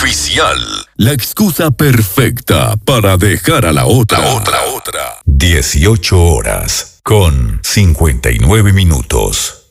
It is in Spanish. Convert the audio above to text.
oficial. La excusa perfecta para dejar a la otra. 18 horas con 59 minutos.